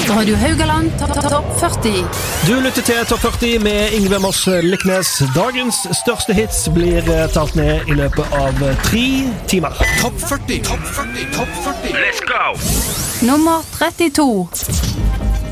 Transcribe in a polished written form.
Radio Haugaland Topp 40. Du lytter til Topp 40 med Yngve Moss Liknes. Dagens største hits blir tatt ned i løpet av 3 timer. Topp 40, topp 40, topp 40. Let's go! Nummer 32.